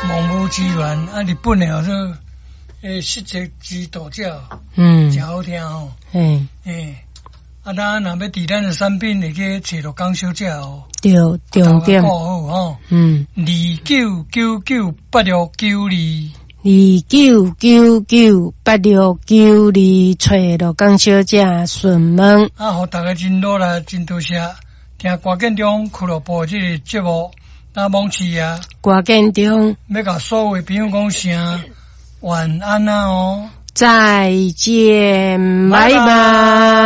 蒙古之源啊，日本的说失节指导教，真好听哦。啊，咱若要伫咱的产品里去找到讲小姐哦， 对，重点。 好哦，29998692。 29998692，找到讲小姐询问。 啊，互大家真努力，真多谢，听歌建中俱乐部这个节目，那往期啊， 歌建中要甲所有朋友讲声晚安啊哦， 再见，拜拜。